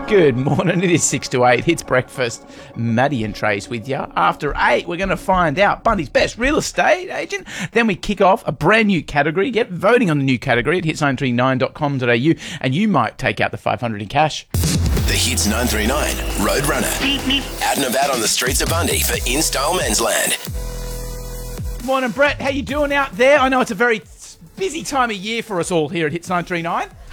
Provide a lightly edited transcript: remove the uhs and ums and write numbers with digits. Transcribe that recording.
Good morning. It is 6 to 8. It's breakfast. Maddie and Trace with you. After 8, we're going to find out Bundy's best real estate agent. Then we kick off a brand new category. Get voting on the new category at hits939.com.au and you might take out the $500 in cash. The Hits 939 Roadrunner. Out and about on the streets of Bundy for In-Style Men's Land. Morning, Brett. How you doing out there? I know it's a very busy time of year for us all here at Hits 939.